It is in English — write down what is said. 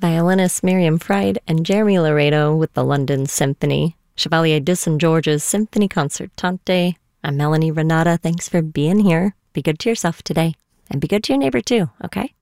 Violinist Miriam Fried and Jeremy Laredo with the London Symphony. Chevalier de St. George's Symphony Concertante. I'm Melanie Renata. Thanks for being here. Be good to yourself today. And be good to your neighbor too, okay?